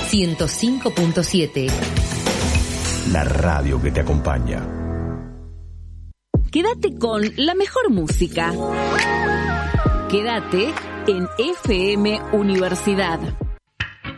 105.7. La radio que te acompaña. Quédate con la mejor música. Quédate en FM Universidad.